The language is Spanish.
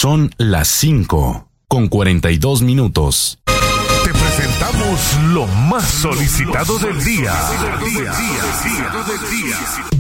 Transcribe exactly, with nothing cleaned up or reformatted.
Son las cinco con cuarenta y dos minutos. Te presentamos lo más solicitado del día.